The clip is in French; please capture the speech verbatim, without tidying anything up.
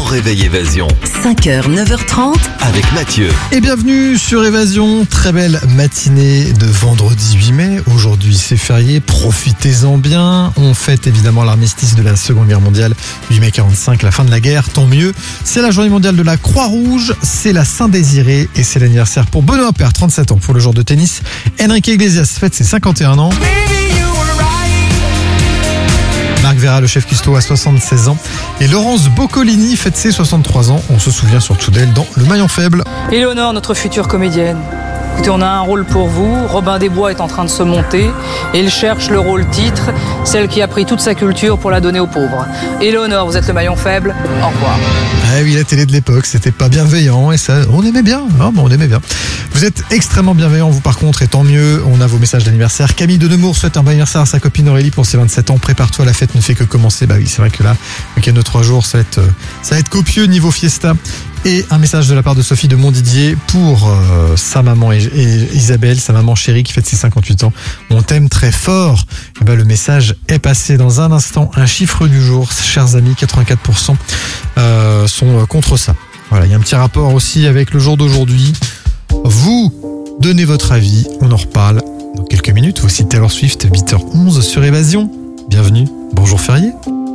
réveil Évasion. cinq heures, neuf heures trente. Avec Mathieu. Et bienvenue sur Évasion, très belle matinée de vendredi huit mai. Aujourd'hui c'est férié, profitez-en bien. On fête évidemment l'armistice de la Seconde Guerre mondiale, huit mai quarante-cinq, la fin de la guerre, tant mieux. C'est la journée mondiale de la Croix-Rouge, c'est la Saint-Désiré et c'est l'anniversaire pour Benoît Paire, trente-sept ans, pour le joueur de tennis. Enrique Iglesias fête ses cinquante et un ans. Marc Vera, le chef cuistot, a soixante-seize ans. Et Laurence Boccolini fête ses soixante-trois ans. On se souvient surtout d'elle dans Le Maillon Faible. Éléonore, notre future comédienne. Écoutez, on a un rôle pour vous. Robin des Bois est en train de se monter et il cherche le rôle titre, celle qui a pris toute sa culture pour la donner aux pauvres. Éléonore, vous êtes le maillon faible. Au revoir. Ah oui, la télé de l'époque, c'était pas bienveillant et ça, on aimait bien. Ah, bon, on aimait bien. Vous êtes extrêmement bienveillant, vous par contre, et tant mieux. On a vos messages d'anniversaire. Camille de Nemours souhaite un bon anniversaire à sa copine Aurélie pour ses vingt-sept ans. Prépare-toi, la fête ne fait que commencer. Bah oui, c'est vrai que là, le week-end de trois jours, ça va être, ça va être copieux niveau fiesta. Et un message de la part de Sophie de Montdidier pour euh, sa maman et, et Isabelle, sa maman chérie qui fête ses cinquante-huit ans. On t'aime très fort. Et ben, le message est passé dans un instant. Un chiffre du jour, chers amis, quatre-vingt-quatre pour cent euh, sont contre ça. Voilà, il y a un petit rapport aussi avec le jour d'aujourd'hui. Vous donnez votre avis, on en reparle dans quelques minutes. Voici Taylor Swift, huit heures onze sur Évasion. Bienvenue, bonjour férié.